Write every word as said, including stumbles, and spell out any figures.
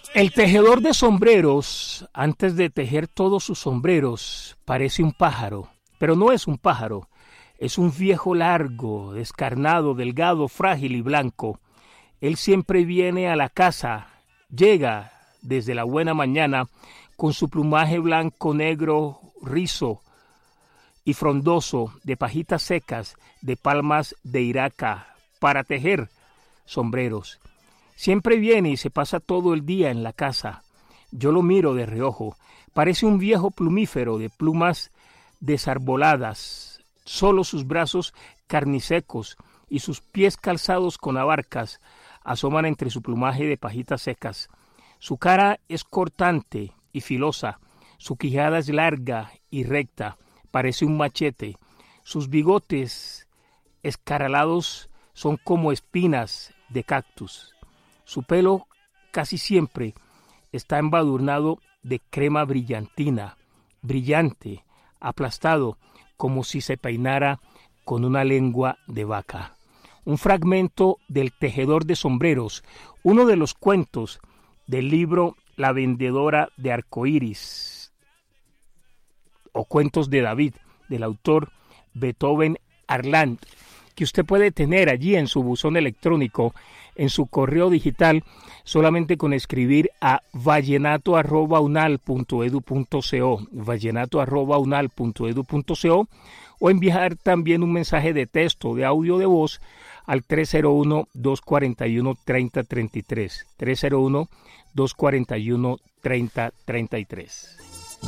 El tejedor de sombreros, antes de tejer todos sus sombreros, parece un pájaro, pero no es un pájaro, es un viejo largo, descarnado, delgado, frágil y blanco. Él siempre viene a la casa, llega desde la buena mañana con su plumaje blanco, negro, rizo y frondoso, de pajitas secas, de palmas de iraca, para tejer sombreros. Siempre viene y se pasa todo el día en la casa. Yo lo miro de reojo. Parece un viejo plumífero de plumas desarboladas. Solo sus brazos carnisecos y sus pies calzados con abarcas asoman entre su plumaje de pajitas secas. Su cara es cortante y filosa. Su quijada es larga y recta. Parece un machete. Sus bigotes escaralados son como espinas de cactus. Su pelo casi siempre está embadurnado de crema brillantina, brillante, aplastado, como si se peinara con una lengua de vaca. Un fragmento del Tejedor de Sombreros, uno de los cuentos del libro La vendedora de arcoíris, o Cuentos de David, del autor Beethoven Harland, que usted puede tener allí en su buzón electrónico, en su correo digital, solamente con escribir a vallenato arroba unal punto edu punto co, vallenato arroba unal punto edu punto co, o enviar también un mensaje de texto, de audio de voz, al tres cero uno, dos cuatro uno, tres cero tres tres, tres cero uno, dos cuatro uno, tres cero tres tres.